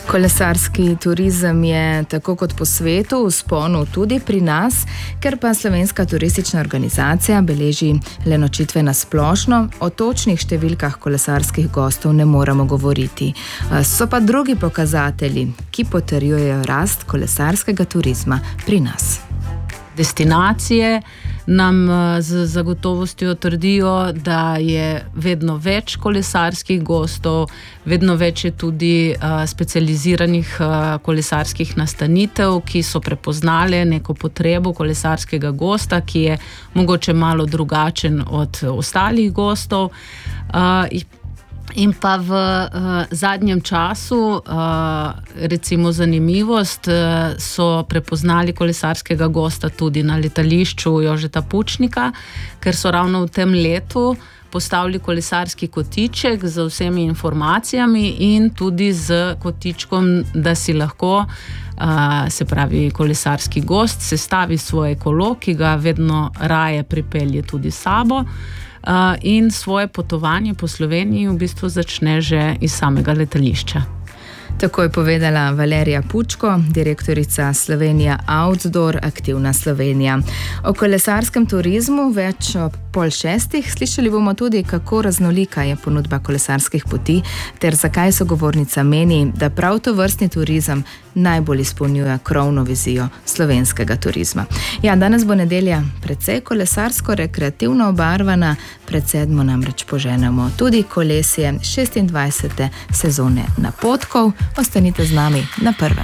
Kolesarski turizem je tako kot po svetu v sponu tudi pri nas, ker pa Slovenska turistična organizacija beleži le nočitve na splošno, o točnih številkah kolesarskih gostov ne moremo govoriti. So pa drugi pokazatelji, ki potrjujejo rast kolesarskega turizma pri nas. Destinacije nam z zagotovostjo trdijo, da je vedno več kolesarskih gostov, vedno več je tudi specializiranih kolesarskih nastanitev, ki so prepoznale neko potrebo kolesarskega gosta, ki je mogoče malo drugačen od ostalih gostov. In pa v zadnjem času, recimo zanimivost, so prepoznali kolesarskega gosta tudi na letališču Jožeta Pučnika, ker so ravno v tem letu postavili kolesarski kotiček z vsemi informacijami in tudi z kotičkom, da si lahko, se pravi kolesarski gost, sestavi svoje kolo, ki ga vedno raje pripelje tudi s sabo, in svoje potovanje po Sloveniji v bistvu začne že iz samega letališča. Tako je povedala Valerija Pučko, direktorica Slovenija Outdoor, Aktivna Slovenija. O kolesarskem turizmu več ob 5:30. Slišali bomo tudi, kako raznolika je ponudba kolesarskih poti, ter zakaj sogovornica meni, da prav tovrstni turizem najbolj izpolnjuje krovno vizijo slovenskega turizma. Ja, danes bo nedelja precej kolesarsko-rekreativno obarvana, pred sedmo namreč poženemo tudi kolesje 26. sezone napotkov. Ostanite z nami na Prvem.